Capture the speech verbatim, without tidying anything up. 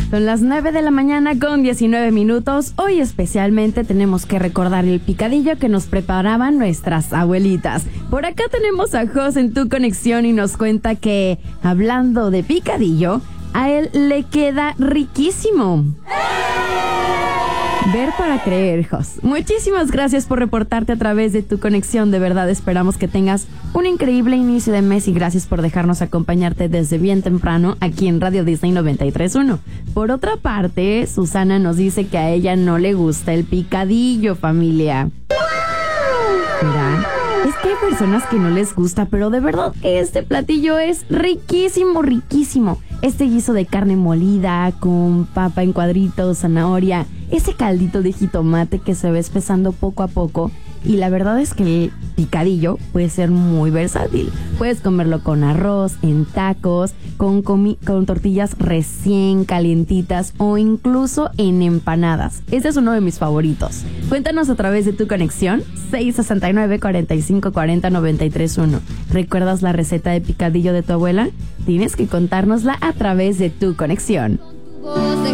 Son las nueve de la mañana con diecinueve minutos. Hoy especialmente tenemos que recordar el picadillo que nos preparaban nuestras abuelitas. Por acá tenemos a Jos en Tu Conexión y nos cuenta que, hablando de picadillo, a él le queda riquísimo. Ver para creer, Jos. Muchísimas gracias por reportarte a través de Tu Conexión. De verdad esperamos que tengas un increíble inicio de mes y gracias por dejarnos acompañarte desde bien temprano aquí en Radio Disney noventa y tres punto uno. Por otra parte, Susana nos dice que a ella no le gusta el picadillo, familia. Mira, es que hay personas que no les gusta, pero de verdad que este platillo es riquísimo, riquísimo. Este guiso de carne molida con papa en cuadritos, zanahoria, ese caldito de jitomate que se va espesando poco a poco. Y la verdad es que el picadillo puede ser muy versátil. Puedes comerlo con arroz, en tacos, con, comi- con tortillas recién calientitas o incluso en empanadas. Este es uno de mis favoritos. Cuéntanos a través de Tu Conexión seis sesenta y nueve, cuarenta y cinco, cuarenta, noventa y tres uno. ¿Recuerdas la receta de picadillo de tu abuela? Tienes que contárnosla a través de Tu Conexión.